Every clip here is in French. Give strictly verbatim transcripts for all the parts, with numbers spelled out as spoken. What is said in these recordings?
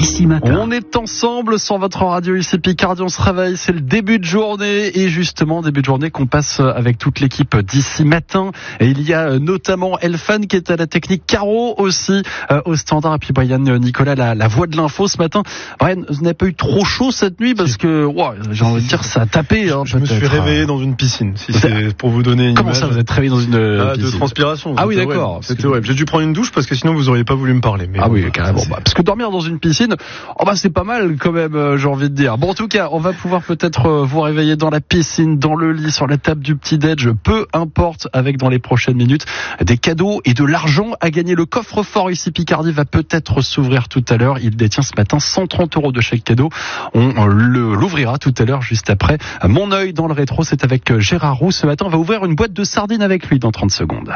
D'ici matin. On est ensemble sur votre radio ici Picardie, on se réveille, c'est le début de journée et justement début de journée qu'on passe avec toute l'équipe d'ici matin. Et il y a notamment Elfan qui est à la technique, Caro aussi euh, au standard et puis Brian Nicolas la, la voix de l'info ce matin. Brian, vous n'avez pas eu trop chaud cette nuit parce que wow, j'ai envie de dire ça a tapé. Hein, je me suis réveillé dans une piscine. Si c'est pour vous donner une Comment image. ça vous êtes réveillé dans une ah, piscine de transpiration. Ah oui d'accord. C'était horrible. J'ai dû prendre une douche parce que sinon vous auriez pas voulu me parler. Mais ah bon, oui carrément. Bah, parce que dormir dans une piscine, oh bah c'est pas mal quand même, euh, j'ai envie de dire. Bon en tout cas, on va pouvoir peut-être euh, vous réveiller dans la piscine, dans le lit, sur la table du petit-déj, peu importe, avec dans les prochaines minutes des cadeaux et de l'argent à gagner. Le coffre-fort ici Picardie va peut-être s'ouvrir tout à l'heure. Il détient ce matin cent trente euros de chèque cadeau. On, on le, l'ouvrira tout à l'heure juste après. Mon œil dans le rétro, c'est avec Gérard Roux. Ce matin, on va ouvrir une boîte de sardines avec lui dans trente secondes.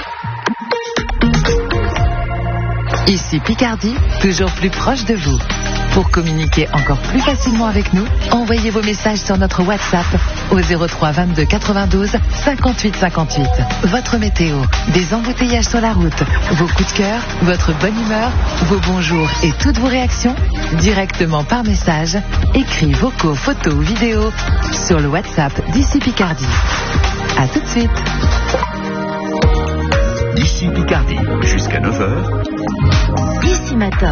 Ici Picardie, toujours plus proche de vous. Pour communiquer encore plus facilement avec nous, envoyez vos messages sur notre WhatsApp au zéro trois vingt-deux quatre-vingt-douze cinquante-huit cinquante-huit. Votre météo, des embouteillages sur la route, vos coups de cœur, votre bonne humeur, vos bonjours et toutes vos réactions, directement par message, écrits, vocaux, photos ou vidéos sur le WhatsApp d'Ici Picardie. À tout de suite. D'ici Picardie, jusqu'à neuf heures. Ici matin.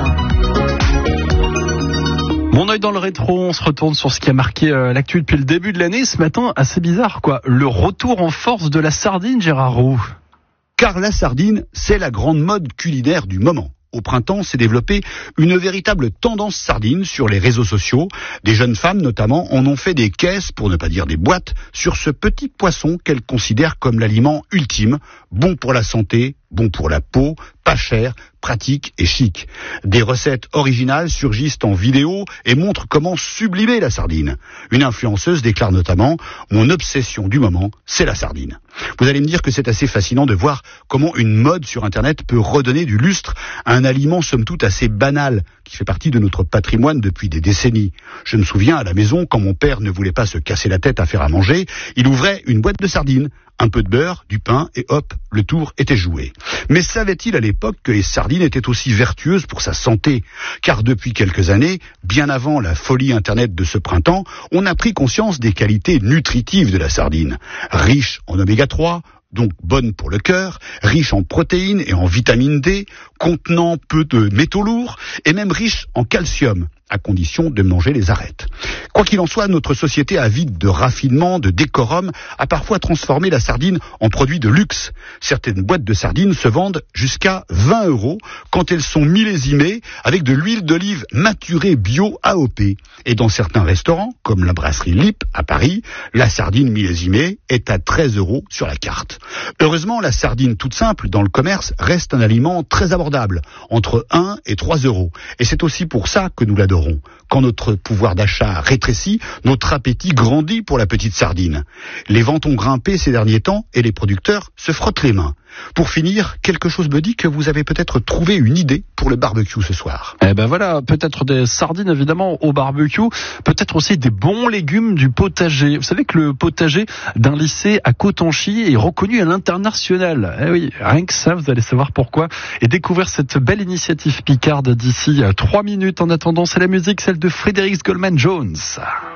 Mon œil dans le rétro, on se retourne sur ce qui a marqué euh, l'actu depuis le début de l'année. Ce matin, assez bizarre quoi, le retour en force de la sardine, Gérard Roux. Car la sardine, c'est la grande mode culinaire du moment. Au printemps, s'est développée une véritable tendance sardine sur les réseaux sociaux. Des jeunes femmes, notamment, en ont fait des caisses, pour ne pas dire des boîtes, sur ce petit poisson qu'elles considèrent comme l'aliment ultime, bon pour la santé, bon pour la peau, pas cher, pratique et chic. Des recettes originales surgissent en vidéo et montrent comment sublimer la sardine. Une influenceuse déclare notamment « Mon obsession du moment, c'est la sardine ». Vous allez me dire que c'est assez fascinant de voir comment une mode sur Internet peut redonner du lustre à un aliment somme toute assez banal qui fait partie de notre patrimoine depuis des décennies. Je me souviens à la maison, quand mon père ne voulait pas se casser la tête à faire à manger, il ouvrait une boîte de sardines, un peu de beurre, du pain et hop, le tour était joué. Mais savait-il à l'époque que les sardines étaient aussi vertueuses pour sa santé ? Car depuis quelques années, bien avant la folie Internet de ce printemps, on a pris conscience des qualités nutritives de la sardine. Riche en oméga trois, donc bonne pour le cœur, riche en protéines et en vitamine D, contenant peu de métaux lourds et même riche en calcium, à condition de manger les arêtes. Quoi qu'il en soit, notre société avide de raffinement, de décorum, a parfois transformé la sardine en produit de luxe. Certaines boîtes de sardines se vendent jusqu'à vingt euros quand elles sont millésimées avec de l'huile d'olive maturée bio A O P. Et dans certains restaurants, comme la brasserie Lip à Paris, la sardine millésimée est à treize euros sur la carte. Heureusement, la sardine toute simple dans le commerce reste un aliment très abordable, entre un et trois euros. Et c'est aussi pour ça que nous l'adorons. Quand notre pouvoir d'achat rétrécit, notre appétit grandit pour la petite sardine. Les ventes ont grimpé ces derniers temps et les producteurs se frottent les mains. Pour finir, quelque chose me dit que vous avez peut-être trouvé une idée pour le barbecue ce soir. Eh ben voilà, peut-être des sardines évidemment au barbecue, peut-être aussi des bons légumes du potager. Vous savez que le potager d'un lycée à Cotanchy est reconnu à l'international. Eh oui, rien que ça, vous allez savoir pourquoi et découvrir cette belle initiative picarde d'ici trois minutes. En attendant, c'est la musique, celle de Frédéric Goldman Jones.